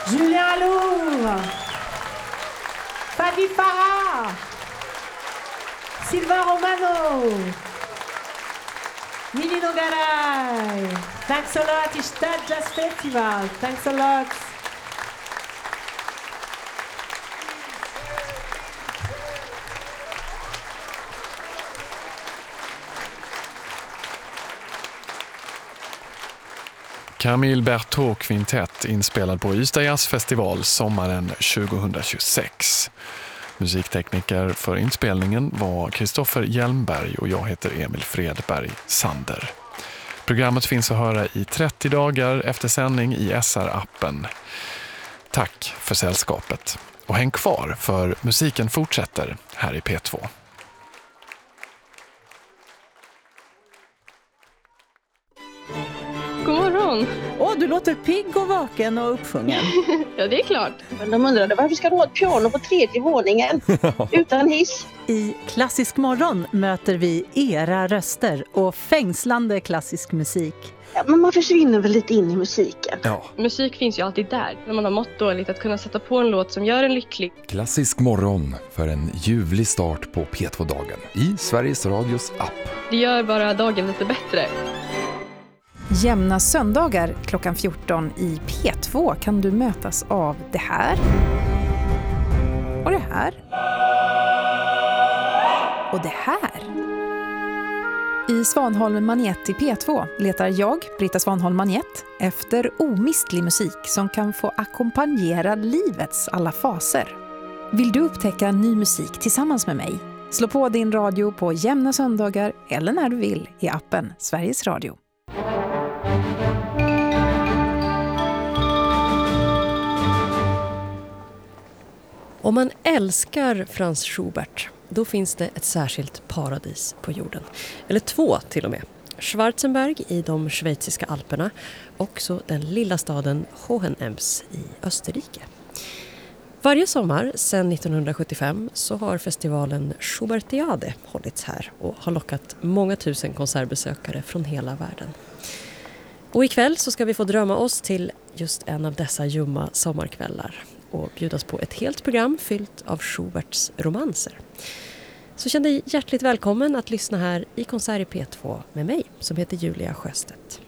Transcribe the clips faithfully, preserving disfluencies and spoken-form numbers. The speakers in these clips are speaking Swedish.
Julien Alour, Fadi Farah, Sylvain Romano, Mini Nogaray. Thanks a lot, Ystad Jazz Festival. Thanks a lot. Camille Berthaud kvintett inspelad på Ystad Jazz Festival sommaren tjugohundratjugosex. Musiktekniker för inspelningen var Kristoffer Hjelmberg och jag heter Emil Fredberg Sander. Programmet finns att höra i trettio dagar efter sändning i S R-appen. Tack för sällskapet. Och häng kvar för musiken fortsätter här i P två. God morgon. Åh, du låter pigg och vaken och uppsjungen. Ja, det är klart. Men de undrade varför ska du ha ett piano på tredje våningen utan hiss? I Klassisk morgon möter vi era röster och fängslande klassisk musik. Ja, men man försvinner väl lite in i musiken. Ja. Musik finns ju alltid där. När man har mått dåligt, att kunna sätta på en låt som gör en lycklig. Klassisk morgon för en ljuvlig start på P två-dagen i Sveriges Radios app. Det gör bara dagen lite bättre. Jämna söndagar klockan fjorton i P två kan du mötas av det här. Och det här. Och det här. I Svanholm Magnet i P två letar jag, Britta Svanholm Magnet, efter omistlig musik som kan få ackompanjera livets alla faser. Vill du upptäcka ny musik tillsammans med mig? Slå på din radio på jämna söndagar eller när du vill i appen Sveriges Radio. Om man älskar Franz Schubert, då finns det ett särskilt paradis på jorden. Eller två till och med. Schwarzenberg i de schweiziska alperna och så den lilla staden Hohenems i Österrike. Varje sommar sedan nittonhundrasjuttiofem så har festivalen Schubertiade hållits här och har lockat många tusen konsertbesökare från hela världen. Och ikväll så ska vi få drömma oss till just en av dessa ljumma sommarkvällar och bjudas på ett helt program fyllt av Schuberts romanser. Så känn dig hjärtligt välkommen att lyssna här i konsert i P två med mig som heter Julia Sjöstedt.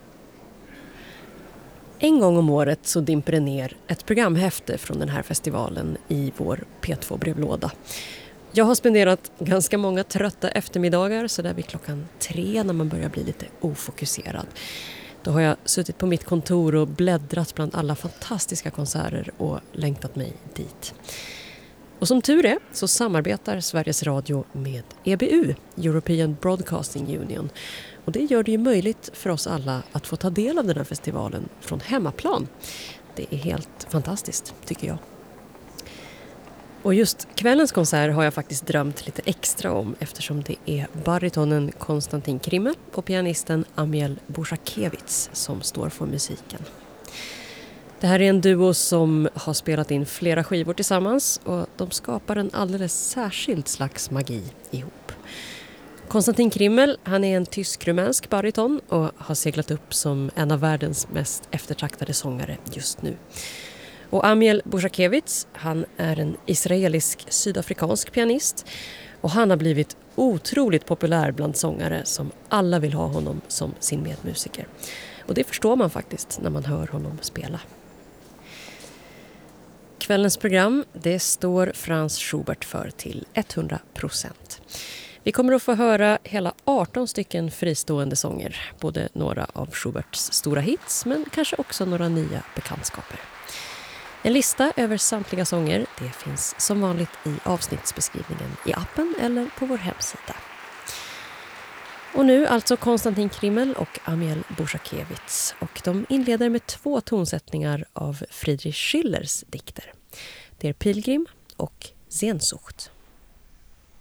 En gång om året så dimper det ner ett programhäfte från den här festivalen i vår P två-brevlåda. Jag har spenderat ganska många trötta eftermiddagar så där vid klockan tre när man börjar bli lite ofokuserad. Då har jag suttit på mitt kontor och bläddrat bland alla fantastiska konserter och längtat mig dit. Och som tur är så samarbetar Sveriges Radio med E B U, European Broadcasting Union. Och det gör det ju möjligt för oss alla att få ta del av den här festivalen från hemmaplan. Det är helt fantastiskt, tycker jag. Och just kvällens konsert har jag faktiskt drömt lite extra om eftersom det är baritonen Konstantin Krimmel och pianisten Amiel Bushakevits som står för musiken. Det här är en duo som har spelat in flera skivor tillsammans och de skapar en alldeles särskild slags magi ihop. Konstantin Krimmel, han är en tysk-rumänsk bariton och har seglat upp som en av världens mest eftertraktade sångare just nu. Och Amiel Bushakevits, han är en israelisk-sydafrikansk pianist och han har blivit otroligt populär bland sångare som alla vill ha honom som sin medmusiker. Och det förstår man faktiskt när man hör honom spela. Kvällens program, det står Franz Schubert för till hundra procent. Vi kommer att få höra hela arton stycken fristående sånger, både några av Schuberts stora hits men kanske också några nya bekantskaper. En lista över samtliga sånger, det finns som vanligt i avsnittsbeskrivningen i appen eller på vår hemsida. Och nu alltså Konstantin Krimmel och Amiel Bushakevits och de inleder med två tonsättningar av Friedrich Schillers dikter. Det är Pilgrim och Sehnsucht.